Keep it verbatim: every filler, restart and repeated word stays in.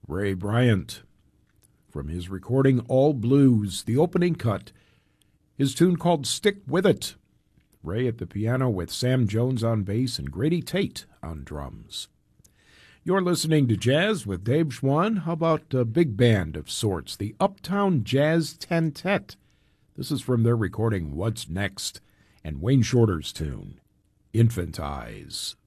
Ray Bryant. From his recording All Blues, the opening cut, his tune called Stick With It. Ray at the piano with Sam Jones on bass and Grady Tate on drums. You're listening to Jazz with Dave Schwann. How about a big band of sorts, the Uptown Jazz Tentet? This is from their recording What's Next, and Wayne Shorter's tune, Infant Eyes.